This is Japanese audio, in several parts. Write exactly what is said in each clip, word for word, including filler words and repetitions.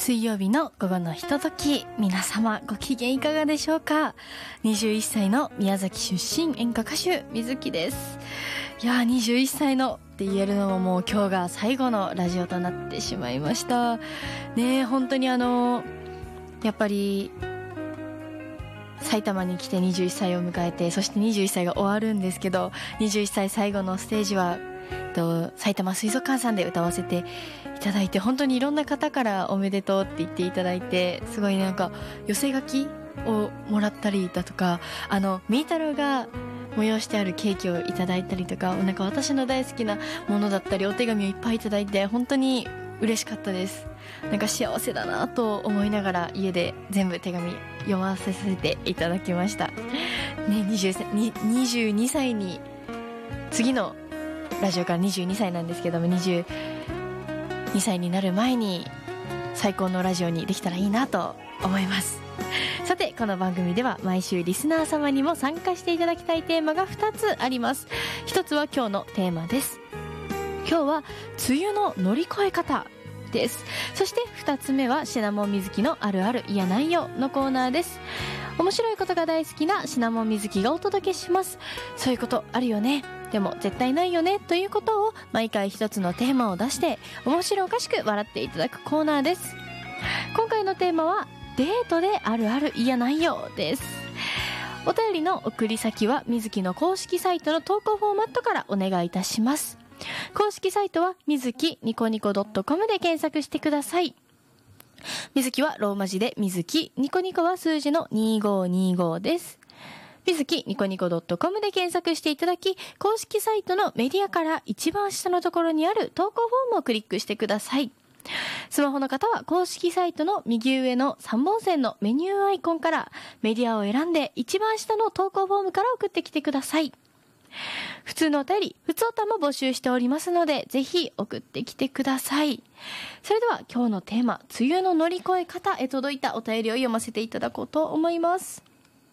水曜日の午後のひととき、皆様ご機嫌いかがでしょうか。にじゅういっさいの宮崎出身演歌歌手水木です。いやーにじゅういっさいのって言えるのももう今日が最後のラジオとなってしまいましたね。本当にあのやっぱり埼玉に来てにじゅういっさいを迎えて、そしてにじゅういっさいが終わるんですけど、にじゅういっさい最後のステージはと埼玉水族館さんで歌わせていただいて、本当にいろんな方からおめでとうって言っていただいて、すごいなんか寄せ書きをもらったりだとか、あのみーたろうが催してあるケーキをいただいたりとか、なんか私の大好きなものだったりお手紙をいっぱいいただいて本当に嬉しかったです。なんか幸せだなと思いながら家で全部手紙読ませていただきましたね。にじゅうにさいに、次のラジオからにじゅうにさいなんですけども、にじゅうにさいになる前に最高のラジオにできたらいいなと思います。さて、この番組では毎週リスナー様にも参加していただきたいテーマがふたつあります。ひとつは今日のテーマです。今日は梅雨の乗り越え方です。そしてふたつめはシナモン水木のあるあるいやないよのコーナーです。面白いことが大好きなシナモン水木がお届けします。そういうことあるよね、でも絶対ないよねということを毎回一つのテーマを出して面白おかしく笑っていただくコーナーです。今回のテーマはデートであるあるいやないよです。お便りの送り先は水木の公式サイトの投稿フォーマットからお願いいたします。公式サイトは水木ニコニコ .com で検索してください。水木はローマ字で水木、ニコニコは数字のにーごーにーごーです。水木ニコニコ .com で検索していただき、公式サイトのメディアから一番下のところにある投稿フォームをクリックしてください。スマホの方は公式サイトの右上のさんぼん線のメニューアイコンからメディアを選んで一番下の投稿フォームから送ってきてください。普通のお便り、普通おたも募集しておりますので、ぜひ送ってきてください。それでは今日のテーマ、梅雨の乗り越え方へ届いたお便りを読ませていただこうと思います。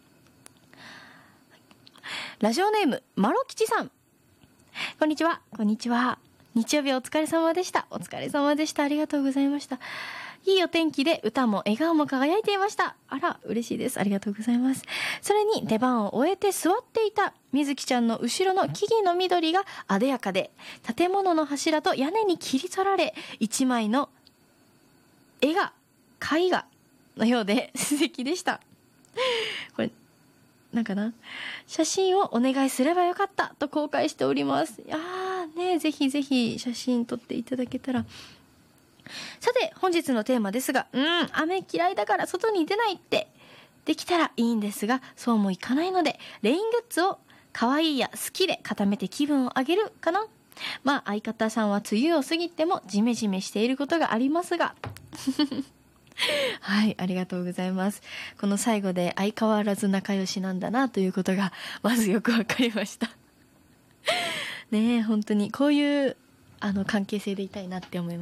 ラジオネームマロ吉さん、こんにちは。こんにちは。日曜日お疲れ様でした。お疲れ様でした。ありがとうございました。いいお天気で歌も笑顔も輝いていました。あら、嬉しいです。ありがとうございます。それに出番を終えて座っていた水木ちゃんの後ろの木々の緑が艶やかで、建物の柱と屋根に切り取られ、一枚の絵が絵画のようで素敵でした。これなんかな、写真をお願いすればよかったと後悔しております。いやーね、ぜひぜひ写真撮っていただけたら。さて、本日のテーマですが、うーん、雨嫌いだから外に出ないってできたらいいんですが、そうもいかないので、レイングッズを可愛いや好きで固めて気分を上げるかな。まあ相方さんは梅雨を過ぎてもジメジメしていることがありますがはい、ありがとうございます。この最後で相変わらず仲良しなんだなということがまずよくわかりましたねえ、本当にこういうあの関係性でいたいなって思います。